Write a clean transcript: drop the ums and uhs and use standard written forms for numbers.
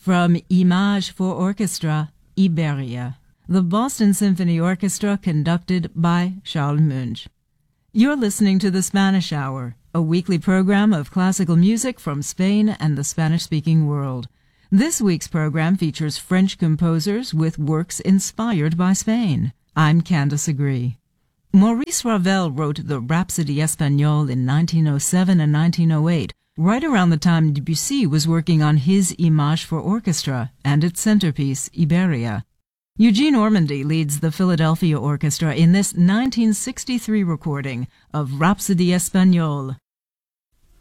From Image for Orchestra, Iberia, the Boston Symphony Orchestra conducted by Charles Munch. You're listening to The Spanish Hour, a weekly program of classical music from Spain and the Spanish-speaking world. This week's program features French composers with works inspired by Spain. I'm Candace Agree. Maurice Ravel wrote the Rhapsody Espagnole in 1907 and 1908, right around the time Debussy was working on his Image for Orchestra and its centerpiece, Iberia. Eugene Ormandy leads the Philadelphia Orchestra in this 1963 recording of Rhapsody Espagnole,